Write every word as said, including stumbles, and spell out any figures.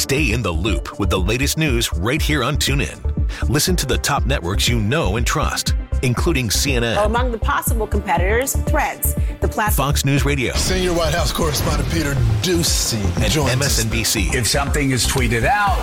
Stay in the loop with the latest news right here on TuneIn. Listen to the top networks you know and trust, including C N N. Among the possible competitors, Threads, the platform. Fox News Radio. Senior White House correspondent Peter Doocy and joins M S N B C. If something is tweeted out,